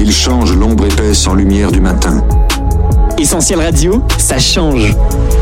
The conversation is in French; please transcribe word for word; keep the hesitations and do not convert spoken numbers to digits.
Il change l'ombre épaisse en lumière du matin. Essentiel Radio, ça change.